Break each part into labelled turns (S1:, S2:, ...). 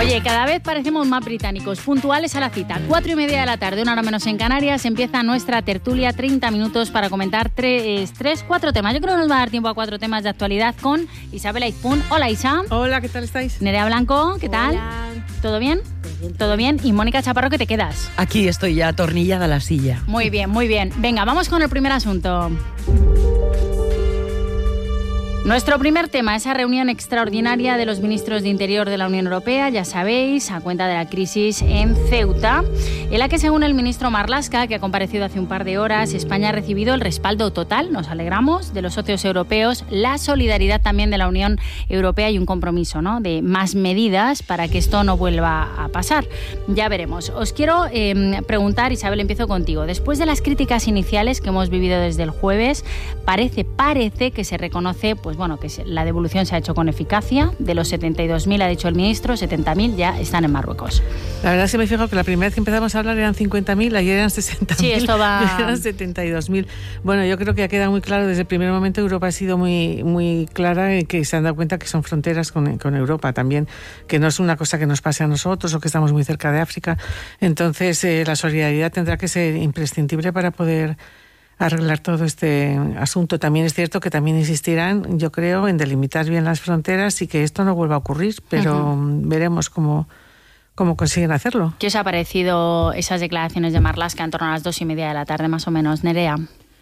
S1: Oye, cada vez parecemos más británicos, puntuales a la cita. 4:30 de la tarde, 1 hora menos en Canarias, empieza nuestra tertulia, 30 minutos para comentar 4 temas. Yo creo que nos va a dar tiempo a 4 temas de actualidad con Isabel Aizpún. Hola, Isa.
S2: Hola, ¿qué tal estáis?
S1: Nerea Blanco, ¿qué tal?
S3: Hola.
S1: ¿Todo bien? ¿Todo bien? Y Mónica Chaparro, ¿qué te quedas?
S4: Aquí estoy ya atornillada a la silla.
S1: Muy bien, muy bien. Venga, vamos con el primer asunto. Nuestro primer tema, esa reunión extraordinaria de los ministros de Interior de la Unión Europea, ya sabéis, a cuenta de la crisis en Ceuta, en la que, según el ministro Marlaska, que ha comparecido hace un par de horas, España ha recibido el respaldo total, nos alegramos, de los socios europeos, la solidaridad también de la Unión Europea y un compromiso, ¿no?, de más medidas para que esto no vuelva a pasar. Ya veremos. Os quiero preguntar, Isabel, empiezo contigo. Después de las críticas iniciales que hemos vivido desde el jueves, parece que se reconoce, pues bueno, que la devolución se ha hecho con eficacia. De los 72.000, ha dicho el ministro, 70.000 ya están en Marruecos.
S2: La verdad es que me fijo que la primera vez que empezamos a hablar eran 50.000, ayer eran 60.000.
S1: Sí, esto va...
S2: eran 72.000. Bueno, yo creo que ha quedado muy claro, desde el primer momento Europa ha sido muy, muy clara en que se han dado cuenta que son fronteras con Europa también, que no es una cosa que nos pase a nosotros o que estamos muy cerca de África. Entonces, la solidaridad tendrá que ser imprescindible para poder arreglar todo este asunto. También es cierto que también insistirán, yo creo, en delimitar bien las fronteras y que esto no vuelva a ocurrir, pero veremos cómo consiguen hacerlo.
S1: ¿Qué os ha parecido esas declaraciones de Marlaska en torno a las 2:30 de la tarde, más o menos, Nerea?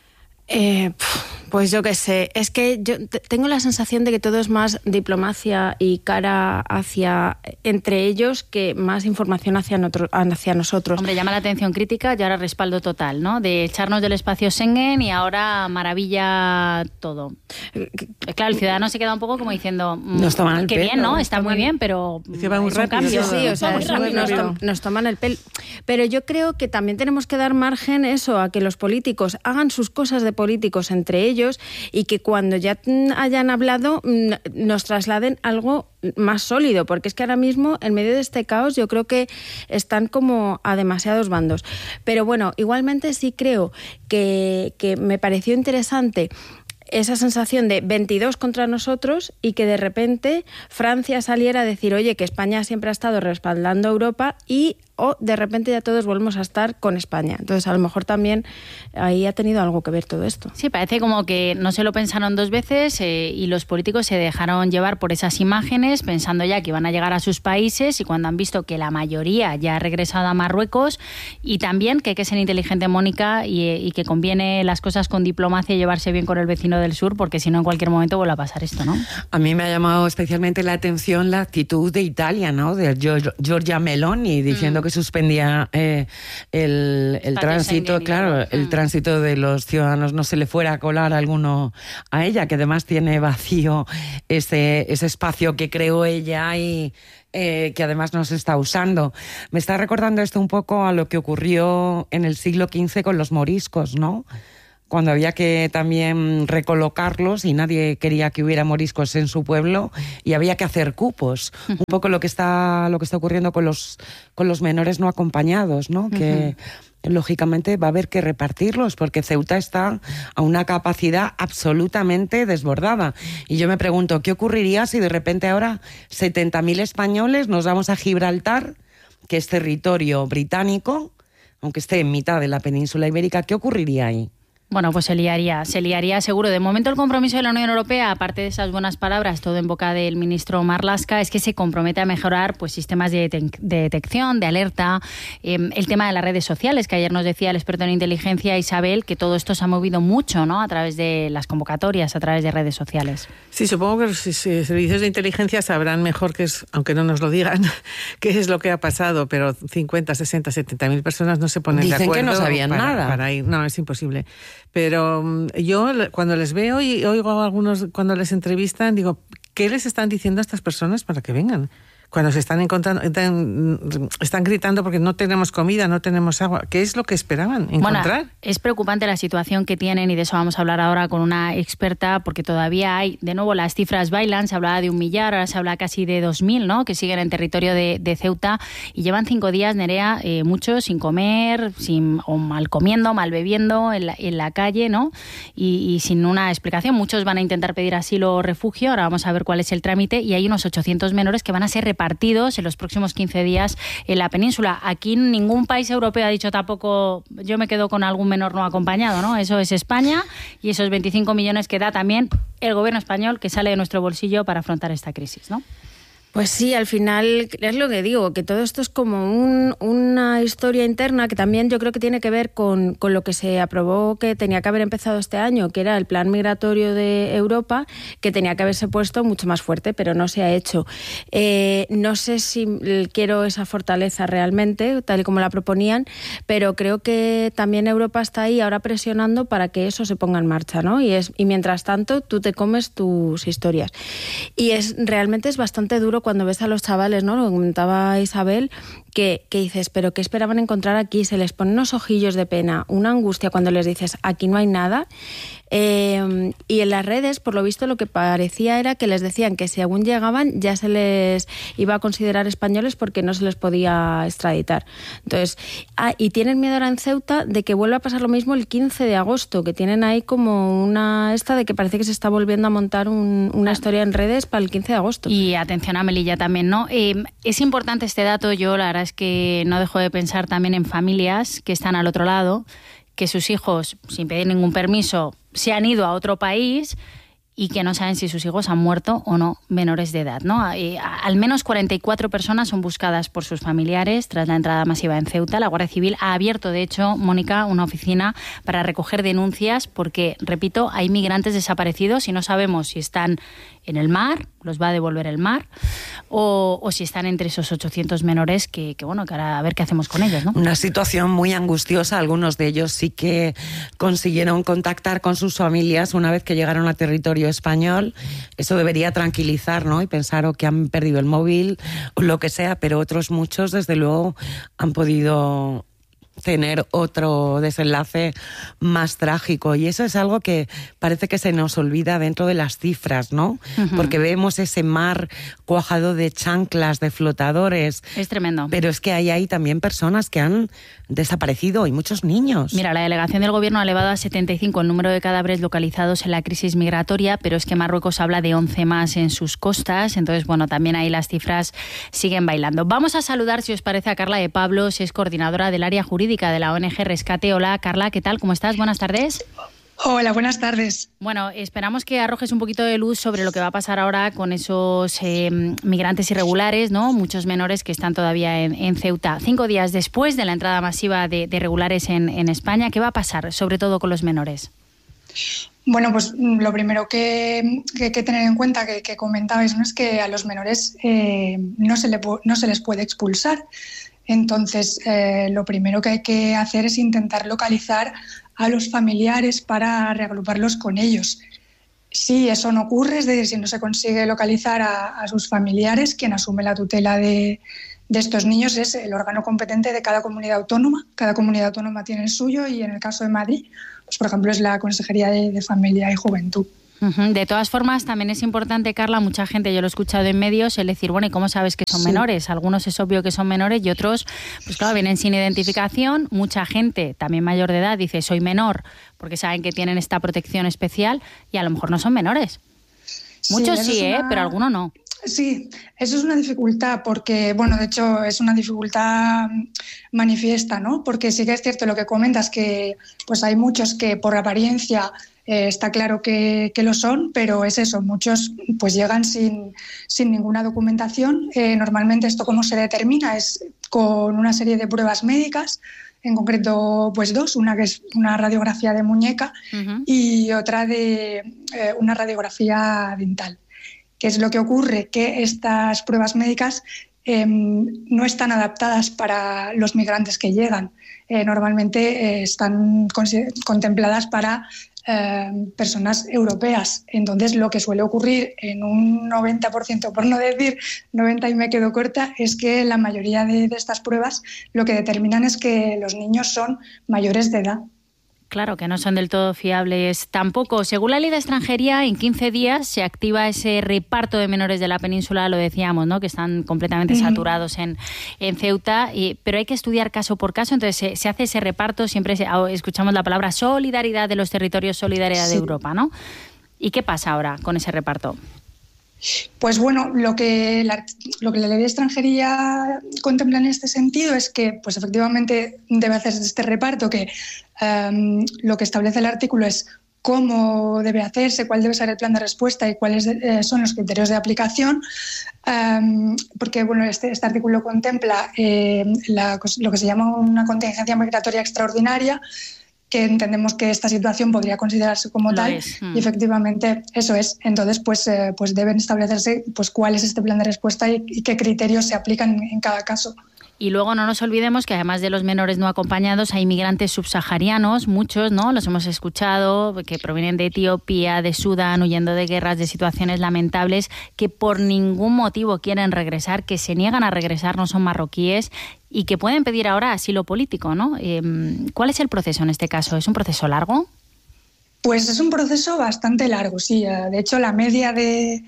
S3: Pues yo qué sé, es que yo tengo la sensación de que todo es más diplomacia y cara hacia entre ellos que más información hacia nosotros.
S1: Hombre, llama la atención crítica y ahora respaldo total, ¿no? De echarnos del espacio Schengen y ahora maravilla todo. Claro, el ciudadano se queda un poco como diciendo,
S4: nos toman el
S1: qué
S4: pelo,
S1: bien, ¿no? Está muy bien, pero
S2: es que va muy
S1: es un
S2: rápido.
S1: cambio.
S3: Sí, o sea, nos toman el pelo. Pero yo creo que también tenemos que dar margen a que los políticos hagan sus cosas de políticos entre ellos y que cuando ya hayan hablado nos trasladen algo más sólido, porque es que ahora mismo en medio de este caos yo creo que están como a demasiados bandos. Pero bueno, igualmente sí creo que me pareció interesante esa sensación de 22 contra nosotros y que de repente Francia saliera a decir, oye, que España siempre ha estado respaldando a Europa y de repente ya todos volvemos a estar con España. Entonces, a lo mejor también ahí ha tenido algo que ver todo esto.
S1: Sí, parece como que no se lo pensaron dos veces y los políticos se dejaron llevar por esas imágenes pensando ya que iban a llegar a sus países y cuando han visto que la mayoría ya ha regresado a Marruecos y también que hay que ser inteligente, Mónica, y que conviene las cosas con diplomacia y llevarse bien con el vecino del sur porque si no en cualquier momento vuelve a pasar esto, ¿no?
S4: A mí me ha llamado especialmente la atención la actitud de Italia, ¿no? De Giorgia Meloni diciendo que suspendía el tránsito, claro, el tránsito de los ciudadanos, no se le fuera a colar alguno a ella, que además tiene vacío ese espacio que creó ella y que además no se está usando. Me está recordando esto un poco a lo que ocurrió en el siglo XV con los moriscos, ¿no? Cuando había que también recolocarlos y nadie quería que hubiera moriscos en su pueblo y había que hacer cupos. Un poco lo que está ocurriendo con los menores no acompañados, ¿no? Que lógicamente va a haber que repartirlos porque Ceuta está a una capacidad absolutamente desbordada. Y yo me pregunto, ¿qué ocurriría si de repente ahora 70.000 españoles nos vamos a Gibraltar, que es territorio británico, aunque esté en mitad de la península ibérica? ¿Qué ocurriría ahí?
S1: Bueno, pues se liaría seguro. De momento el compromiso de la Unión Europea, aparte de esas buenas palabras, todo en boca del ministro Marlaska, es que se compromete a mejorar pues sistemas de detección, de alerta, el tema de las redes sociales, que ayer nos decía el experto en inteligencia Isabel, que todo esto se ha movido mucho, ¿no?, a través de las convocatorias, a través de redes sociales.
S2: Sí, supongo que los servicios de inteligencia sabrán mejor, aunque no nos lo digan, qué es lo que ha pasado, pero 50, 60, 70.000 personas no se ponen de acuerdo.
S4: Dicen que no sabían nada.
S2: Para ir. No, es imposible. Pero yo cuando les veo y oigo a algunos cuando les entrevistan, digo, ¿qué les están diciendo a estas personas para que vengan? Cuando se están encontrando, están gritando porque no tenemos comida, no tenemos agua. ¿Qué es lo que esperaban encontrar?
S1: Bueno, es preocupante la situación que tienen y de eso vamos a hablar ahora con una experta porque todavía hay, de nuevo, las cifras bailan, se hablaba de 1 millar, ahora se habla casi de 2.000, ¿no?, que siguen en territorio de Ceuta y llevan 5 días, Nerea, muchos sin comer, o mal comiendo, mal bebiendo en la calle, ¿no?, y sin una explicación. Muchos van a intentar pedir asilo o refugio, ahora vamos a ver cuál es el trámite y hay unos 800 menores que van a ser repatriados repartidos en los próximos 15 días en la península. Aquí ningún país europeo ha dicho tampoco, yo me quedo con algún menor no acompañado, ¿no? Eso es España y esos 25 millones que da también el gobierno español, que sale de nuestro bolsillo para afrontar esta crisis, ¿no?
S3: Pues sí, al final es lo que digo, que todo esto es como una historia interna que también yo creo que tiene que ver con lo que se aprobó, que tenía que haber empezado este año, que era el plan migratorio de Europa, que tenía que haberse puesto mucho más fuerte, pero no se ha hecho. No sé si quiero esa fortaleza realmente, tal y como la proponían, pero creo que también Europa está ahí ahora presionando para que eso se ponga en marcha, ¿no? Y mientras tanto tú te comes tus historias. Y realmente es bastante duro cuando ves a los chavales, ¿no? Lo comentaba Isabel, que dices, ¿pero qué esperaban encontrar aquí? Se les ponen unos ojillos de pena, una angustia cuando les dices, aquí no hay nada. Y en las redes, por lo visto, lo que parecía era que les decían que si aún llegaban ya se les iba a considerar españoles porque no se les podía extraditar. Entonces, y tienen miedo ahora en Ceuta de que vuelva a pasar lo mismo el 15 de agosto, que tienen ahí como de que parece que se está volviendo a montar una historia en redes para el 15 de agosto.
S1: Y atención a Melilla también, ¿no? Es importante este dato, yo la verdad es que no dejo de pensar también en familias que están al otro lado, que sus hijos, sin pedir ningún permiso, se han ido a otro país y que no saben si sus hijos han muerto o no, menores de edad, ¿no? Al menos 44 personas son buscadas por sus familiares tras la entrada masiva en Ceuta. La Guardia Civil ha abierto, de hecho, Mónica, una oficina para recoger denuncias porque, repito, hay migrantes desaparecidos y no sabemos si están en el mar, los va a devolver el mar, o si están entre esos 800 menores que ahora a ver qué hacemos con ellos, ¿no?
S4: Una situación muy angustiosa. Algunos de ellos sí que consiguieron contactar con sus familias una vez que llegaron a territorio español. Eso debería tranquilizar, ¿no? Y pensar que han perdido el móvil o lo que sea, pero otros muchos, desde luego, han podido tener otro desenlace más trágico, y eso es algo que parece que se nos olvida dentro de las cifras, ¿no? Uh-huh. Porque vemos ese mar cuajado de chanclas, de flotadores.
S1: Es tremendo.
S4: Pero es que hay también personas que han desaparecido y muchos niños.
S1: Mira, la delegación del gobierno ha elevado a 75 el número de cadáveres localizados en la crisis migratoria, pero es que Marruecos habla de 11 más en sus costas, entonces, también ahí las cifras siguen bailando. Vamos a saludar, si os parece, a Carla de Pablos, es coordinadora del área jurídica de la ONG Rescate. Hola, Carla, ¿qué tal? ¿Cómo estás? Buenas tardes.
S5: Hola, buenas tardes.
S1: Bueno, esperamos que arrojes un poquito de luz sobre lo que va a pasar ahora con esos migrantes irregulares, ¿no? Muchos menores que están todavía en Ceuta. 5 días después de la entrada masiva de irregulares en España, ¿qué va a pasar, sobre todo con los menores?
S5: Bueno, pues lo primero que hay que tener en cuenta, que comentabais, ¿no? Es que a los menores no se les puede expulsar. Entonces, lo primero que hay que hacer es intentar localizar a los familiares para reagruparlos con ellos. Si eso no ocurre, es decir, si no se consigue localizar a sus familiares, quien asume la tutela de estos niños es el órgano competente de cada comunidad autónoma. Cada comunidad autónoma tiene el suyo y en el caso de Madrid, pues por ejemplo, es la Consejería de Familia y Juventud.
S1: De todas formas, también es importante, Carla, mucha gente, yo lo he escuchado en medios, el decir, ¿y cómo sabes que son menores? Algunos es obvio que son menores y otros, pues claro, vienen sin identificación. Mucha gente, también mayor de edad, dice, soy menor, porque saben que tienen esta protección especial y a lo mejor no son menores. Muchos sí, pero algunos no.
S5: Sí, eso es una dificultad porque, de hecho es una dificultad manifiesta, ¿no? Porque sí que es cierto lo que comentas, que pues hay muchos que por apariencia está claro que lo son, pero es eso, muchos pues llegan sin ninguna documentación. Normalmente esto cómo se determina es con una serie de pruebas médicas, en concreto pues 2, una que es una radiografía de muñeca y otra de una radiografía dental. ¿Qué es lo que ocurre? Que estas pruebas médicas no están adaptadas para los migrantes que llegan. Normalmente están contempladas para personas europeas. Entonces, lo que suele ocurrir en un 90%, por no decir 90 y me quedo corta, es que la mayoría de estas pruebas lo que determinan es que los niños son mayores de edad.
S1: Claro, que no son del todo fiables tampoco. Según la Ley de Extranjería, en 15 días se activa ese reparto de menores de la península, lo decíamos, ¿no? Que están completamente saturados en Ceuta, pero hay que estudiar caso por caso. Entonces se hace ese reparto, siempre escuchamos la palabra solidaridad de los territorios, solidaridad de Europa, ¿no? ¿Y qué pasa ahora con ese reparto?
S5: Pues bueno, lo que la ley de extranjería contempla en este sentido es que, pues efectivamente, debe hacerse este reparto, que lo que establece el artículo es cómo debe hacerse, cuál debe ser el plan de respuesta y cuáles son los criterios de aplicación, porque bueno, este artículo contempla lo que se llama una contingencia migratoria extraordinaria, que entendemos que esta situación podría considerarse como tal, y efectivamente eso es. Entonces, pues deben establecerse pues cuál es este plan de respuesta y qué criterios se aplican en cada caso.
S1: Y luego no nos olvidemos que además de los menores no acompañados hay migrantes subsaharianos, muchos, ¿no? Los hemos escuchado, que provienen de Etiopía, de Sudán, huyendo de guerras, de situaciones lamentables, que por ningún motivo quieren regresar, que se niegan a regresar, no son marroquíes y que pueden pedir ahora asilo político, ¿no? ¿Cuál es el proceso en este caso? ¿Es un proceso largo?
S5: Pues es un proceso bastante largo, sí. De hecho, la media de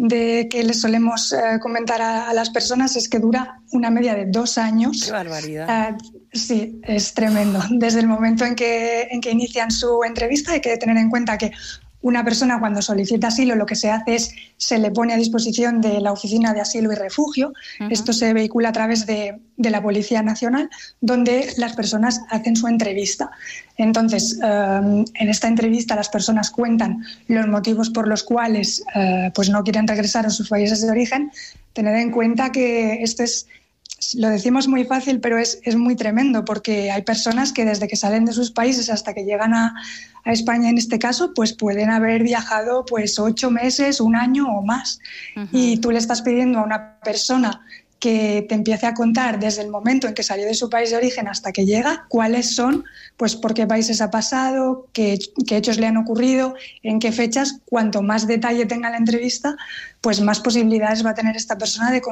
S5: que les solemos comentar a las personas es que dura una media de 2 años.
S4: ¡Qué barbaridad!
S5: Sí, es tremendo. Desde el momento en que inician su entrevista hay que tener en cuenta que una persona cuando solicita asilo lo que se hace es se le pone a disposición de la Oficina de Asilo y Refugio. Esto se vehicula a través de la Policía Nacional, donde las personas hacen su entrevista. Entonces, en esta entrevista las personas cuentan los motivos por los cuales pues no quieren regresar a sus países de origen. Tened en cuenta que esto es, lo decimos muy fácil, pero es muy tremendo, porque hay personas que desde que salen de sus países hasta que llegan a España, en este caso, pues pueden haber viajado pues 8 meses, 1 año o más. Y tú le estás pidiendo a una persona que te empiece a contar desde el momento en que salió de su país de origen hasta que llega, cuáles son, pues por qué países ha pasado, qué hechos le han ocurrido, en qué fechas. Cuanto más detalle tenga la entrevista, pues más posibilidades va a tener esta persona de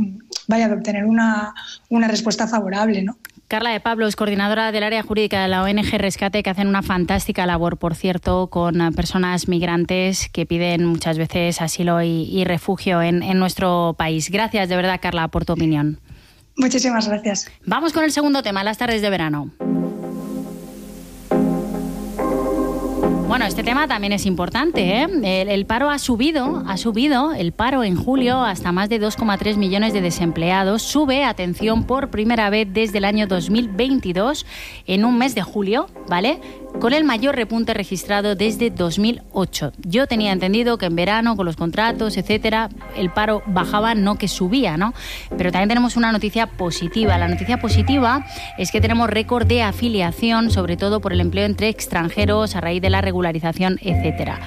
S5: obtener una respuesta favorable, ¿no?
S1: Carla de Pablo es coordinadora del área jurídica de la ONG Rescate, que hacen una fantástica labor, por cierto, con personas migrantes que piden muchas veces asilo y refugio en nuestro país. Gracias de verdad, Carla, por tu opinión.
S5: Muchísimas gracias.
S1: Vamos con el segundo tema, las tardes de verano. Bueno, este tema también es importante, ¿eh? El paro ha subido el paro en julio hasta más de 2,3 millones de desempleados. Sube, atención, por primera vez desde el año 2022, en un mes de julio, ¿vale? Con el mayor repunte registrado desde 2008. Yo tenía entendido que en verano, con los contratos, etcétera, el paro bajaba, no que subía, ¿no? Pero también tenemos una noticia positiva. La noticia positiva es que tenemos récord de afiliación, sobre todo por el empleo entre extranjeros a raíz de la regularización, etcétera.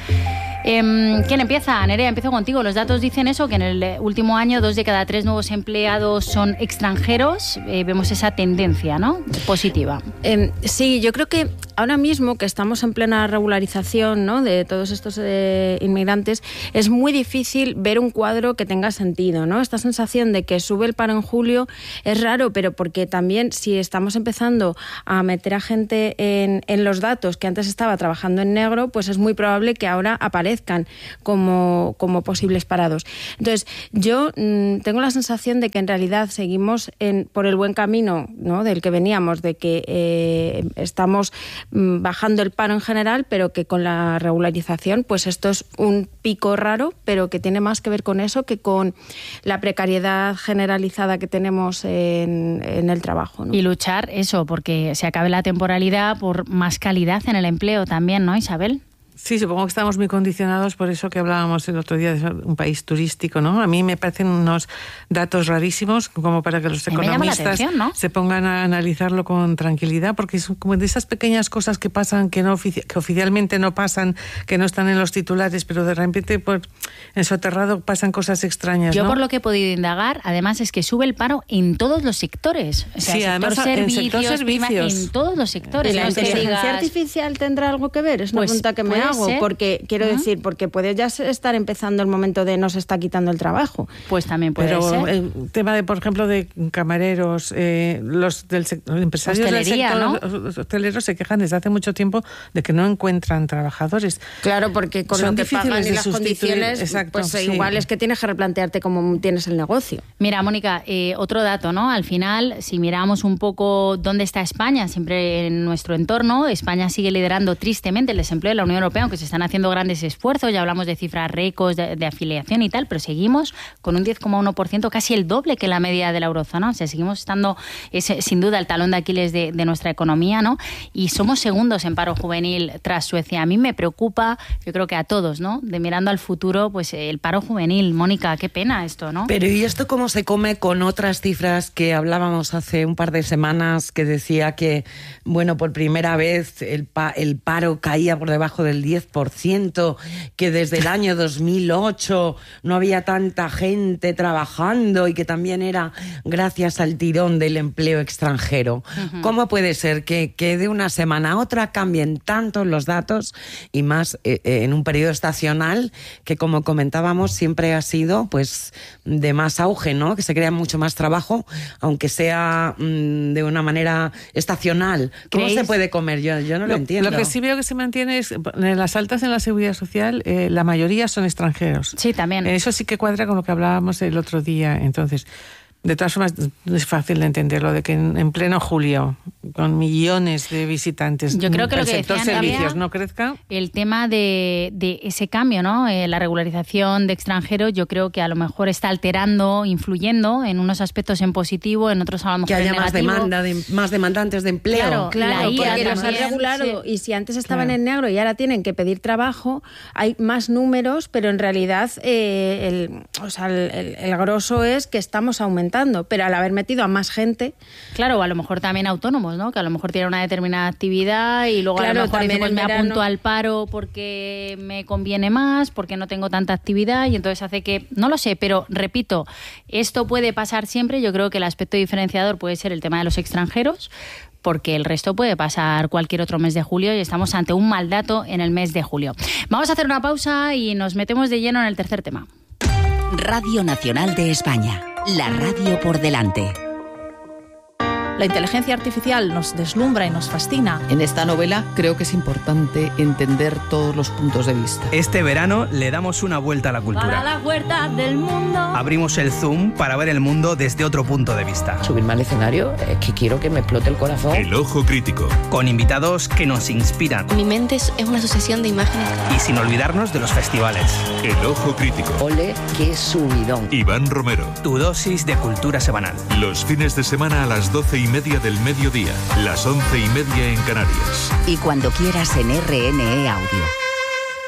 S1: ¿Quién empieza? Nerea, empiezo contigo. Los datos dicen eso, que en el último año 2 de cada 3 nuevos empleados son extranjeros. Vemos esa tendencia, ¿no? Positiva.
S3: Sí, yo creo que ahora mismo que estamos en plena regularización, ¿no?, de todos estos inmigrantes, es muy difícil ver un cuadro que tenga sentido, ¿no? Esta sensación de que sube el paro en julio es raro, pero porque también si estamos empezando a meter a gente en los datos que antes estaba trabajando en negro, pues es muy probable que ahora aparezcan como posibles parados. Entonces, yo tengo la sensación de que en realidad seguimos por el buen camino, ¿no?, del que veníamos, de que estamos bajando el paro en general, pero que con la regularización, pues esto es un pico raro, pero que tiene más que ver con eso que con la precariedad generalizada que tenemos en el trabajo, ¿no?
S1: Y luchar eso, porque se acabe la temporalidad, por más calidad en el empleo también, ¿no, Isabel?
S2: Sí, supongo que estamos muy condicionados por eso que hablábamos el otro día de un país turístico, ¿no? A mí me parecen unos datos rarísimos como para que los economistas se pongan a analizarlo con tranquilidad, porque son como de esas pequeñas cosas que pasan, que oficialmente no pasan, que no están en los titulares, pero de repente pues, en soterrado pasan cosas extrañas, ¿no?
S1: Yo por lo que he podido indagar, además es que sube el paro en todos los sectores. O sea,
S2: sí, además en sector servicios.
S1: En todos los sectores.
S3: ¿Y la inteligencia artificial tendrá algo que ver? Es una pregunta que me hago. Porque quiero decir, porque puede ya estar empezando el momento de nos está quitando el trabajo.
S1: Pues también puede ser.
S2: Pero el tema de, por ejemplo, de camareros, los del sector, empresarios
S1: hostelería,
S2: del sector,
S1: ¿no?
S2: Los hosteleros se quejan desde hace mucho tiempo de que no encuentran trabajadores.
S3: Claro, porque con lo que pagan y las condiciones, exacto, pues sí. Igual es que tienes que replantearte cómo tienes el negocio.
S1: Mira, Mónica, otro dato, ¿no? Al final, si miramos un poco dónde está España, siempre en nuestro entorno, España sigue liderando tristemente el desempleo de la Unión Europea Europea, aunque se están haciendo grandes esfuerzos, ya hablamos de cifras récords de afiliación y tal, pero seguimos con un 10,1%, casi el doble que la media de la eurozona. O sea, seguimos estando, sin duda, el talón de Aquiles de nuestra economía, ¿no? Y somos segundos en paro juvenil tras Suecia. A mí me preocupa, yo creo que a todos, ¿no? De mirando al futuro, pues el paro juvenil. Mónica, qué pena esto, ¿no?
S4: Pero ¿y esto cómo se come con otras cifras que hablábamos hace un par de semanas, que decía que, bueno, por primera vez el paro caía por debajo del 10%, que desde el año 2008 no había tanta gente trabajando y que también era gracias al tirón del empleo extranjero? Uh-huh. ¿Cómo puede ser que de una semana a otra cambien tanto los datos y más en un periodo estacional que, como comentábamos, siempre ha sido pues de más auge, ¿no? Que se crea mucho más trabajo, aunque sea de una manera estacional. ¿Cómo se puede comer? Yo no lo entiendo.
S2: Lo que sí veo que se mantiene es, en las altas en la seguridad social, la mayoría son extranjeros.
S1: Sí, también.
S2: Eso sí que cuadra con lo que hablábamos el otro día. Entonces, de todas formas, es fácil de entenderlo, de que en pleno julio, con millones de visitantes,
S1: yo creo que
S2: el
S1: lo que
S2: sector servicios no crezca.
S1: El tema de ese cambio, ¿no? La regularización de extranjeros, yo creo que a lo mejor está alterando, influyendo en unos aspectos en positivo, en otros a lo mejor
S4: que haya
S1: en negativo.
S4: más demandantes de empleo.
S3: Claro, porque los han
S1: también,
S3: regulado,
S1: sí.
S3: Y si antes estaban en negro y ahora tienen que pedir trabajo, hay más números, pero en realidad el grosso es que estamos aumentando. Pero al haber metido a más gente...
S1: Claro, o a lo mejor también autónomos, ¿no? Que a lo mejor tienen una determinada actividad y luego
S3: claro,
S1: a lo mejor
S3: también
S1: me apunto al paro porque me conviene más, porque no tengo tanta actividad y entonces hace que... No lo sé, pero repito, esto puede pasar siempre. Yo creo que el aspecto diferenciador puede ser el tema de los extranjeros, porque el resto puede pasar cualquier otro mes de julio y estamos ante un mal dato en el mes de julio. Vamos a hacer una pausa y nos metemos de lleno en el tercer tema.
S6: Radio Nacional de España. La radio por delante.
S7: La inteligencia artificial nos deslumbra y nos fascina.
S8: En esta novela creo que es importante entender todos los puntos de vista.
S9: Este verano le damos una vuelta a la cultura.
S1: Para la vuelta del mundo.
S9: Abrimos el Zoom para ver el mundo desde otro punto de vista.
S8: Subirme al escenario es que quiero que me explote el corazón.
S10: El Ojo Crítico.
S9: Con invitados que nos inspiran.
S11: Mi mente es una sucesión de imágenes.
S9: Y sin olvidarnos de los festivales.
S10: El Ojo Crítico.
S8: Ole, qué subidón.
S10: Iván Romero.
S9: Tu dosis de cultura semanal.
S10: Los fines de semana a las 12:30 del mediodía. Las 11:30 en Canarias.
S6: Y cuando quieras en RNE Audio.